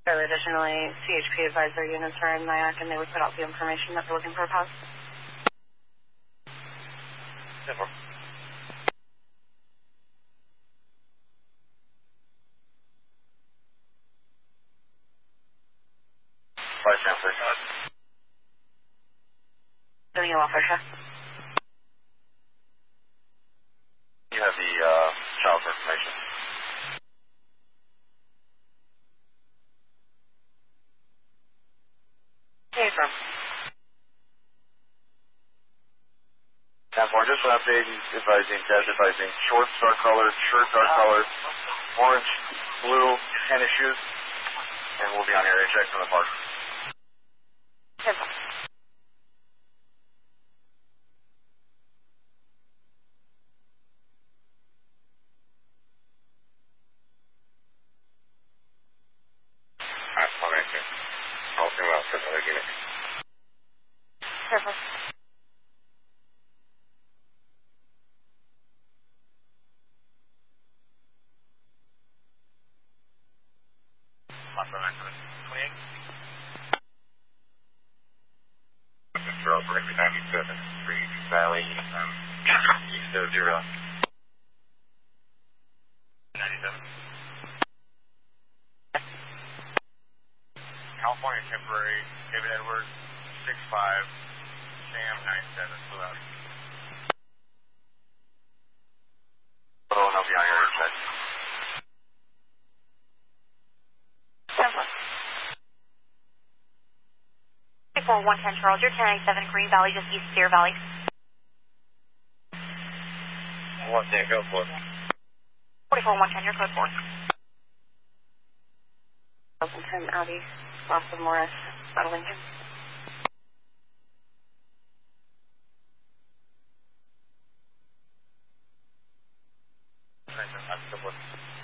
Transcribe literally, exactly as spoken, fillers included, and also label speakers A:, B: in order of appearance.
A: Additionally, C H P advisor units are in Nyack and they would put out the information that they're looking for a pause.
B: Simple. Vice Chancellor.
A: Doing you officer.
B: You have the uh, child's information.
A: Hey, from.
B: ten four, just an update, advising, dash advising, shorts dark colored, shirt dark colored, orange, blue, tennis shoes, and we'll be on area check from the park.
A: Simple.
B: Alright, I'll make it. I'll see what else for another unit.
A: Simple.
B: twenty-eight. Control for ninety-seven, three Valley, um, east of zero. ninety-seven. California temporary, David Edwards, six five, Sam nine seven, Blue Out. Oh, and I'll be on your check.
A: Simple.
C: four one ten Charles, you're ten ninety-seven Green Valley, just east of Deer Valley.
B: One thing, go for it.
C: forty-four one ten, your code four.
A: ten Audi, off of Morris, Lincoln.
B: That's the one.